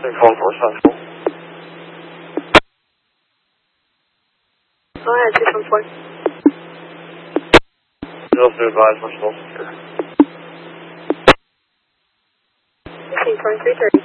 call for Central. Go ahead, 214. You also advise much more secure. 162330.